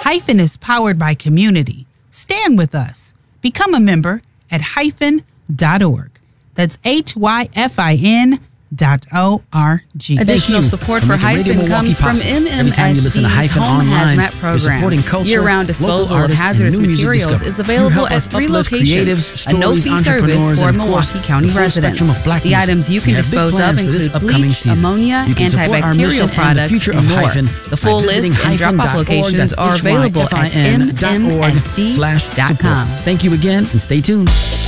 Hyphen is powered by community. Stand with us. Become a member at hyphen.org. That's HYFIN.org. Additional support for Hyphen comes from MMSC's Home Hazmat Program. Year-round disposal of hazardous materials is available at 3 locations, a no-fee service for Milwaukee County residents. The items you can dispose of include bleach, ammonia, antibacterial products, and more. The full list and drop-off locations are available at mmsd.com. Thank you again, and stay tuned.